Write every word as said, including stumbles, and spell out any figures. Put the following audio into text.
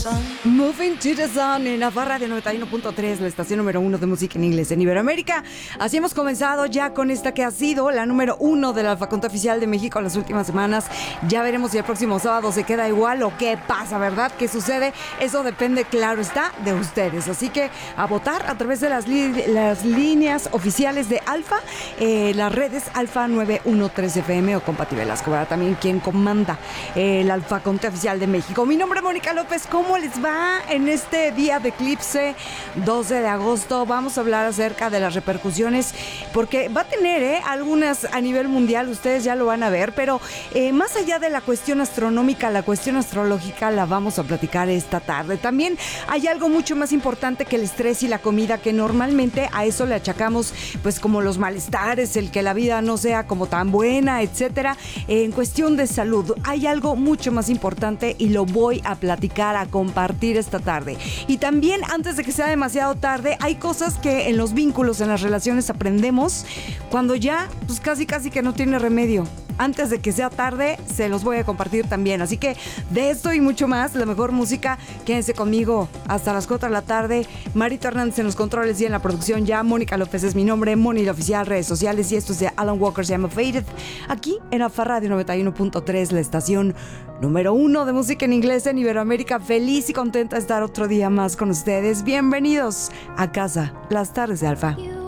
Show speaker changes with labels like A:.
A: Moving to the Sun en Alfa Radio noventa y uno punto tres, la estación número uno de música en inglés en Iberoamérica. Así hemos comenzado ya con esta que ha sido la número uno del Alfa Conta Oficial de México en las últimas semanas. Ya veremos si el próximo sábado se queda igual o qué pasa, ¿verdad? ¿Qué sucede? Eso depende, claro está, de ustedes. Así que a votar a través de las, li- las líneas oficiales de Alfa, eh, las redes Alfa nueve uno tres F M o Compati Velasco, ¿verdad? También quien comanda eh, el Alfa Conta Oficial de México. Mi nombre es Mónica López. ¿Cómo les va en este día de eclipse doce de agosto? Vamos a hablar acerca de las repercusiones, porque va a tener ¿eh? algunas a nivel mundial, ustedes ya lo van a ver, pero eh, más allá de la cuestión astronómica, la cuestión astrológica la vamos a platicar esta tarde. También hay algo mucho más importante que el estrés y la comida, que normalmente a eso le achacamos pues como los malestares, el que la vida no sea como tan buena, etcétera. En cuestión de salud hay algo mucho más importante y lo voy a platicar, a compartir esta tarde. Y también, antes de que sea demasiado tarde, hay cosas que en los vínculos, en las relaciones aprendemos cuando ya pues casi casi que no tiene remedio. Antes de que sea tarde, se los voy a compartir también. Así que de esto y mucho más, la mejor música, quédense conmigo hasta las cuatro de la tarde. Marito Hernández en los controles y en la producción ya. Mónica López es mi nombre, Moni la oficial, redes sociales, y esto es de Alan Walker, se llama Faded, aquí en Alfa Radio noventa y uno punto tres, la estación número uno de música en inglés en Iberoamérica. Feliz y contenta de estar otro día más con ustedes. Bienvenidos a casa, las tardes de Alfa.